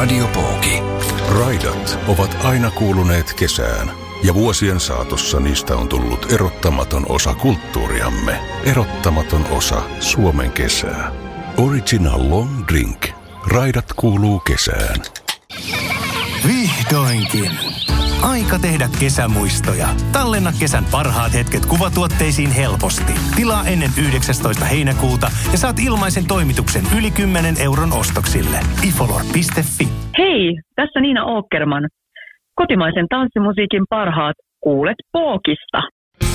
Radio Pooki. Raidat ovat aina kuuluneet kesään, ja vuosien saatossa niistä on tullut erottamaton osa kulttuuriamme, erottamaton osa Suomen kesää. Original Long Drink. Raidat kuuluu kesään. Vihdoinkin. Aika tehdä kesämuistoja. Tallenna kesän parhaat hetket kuvatuotteisiin helposti. Tilaa ennen 19. heinäkuuta ja saat ilmaisen toimituksen yli 10 euron ostoksille. ifolor.fi. Hei, tässä Niina Åkerman. Kotimaisen tanssimusiikin parhaat kuulet Pookista.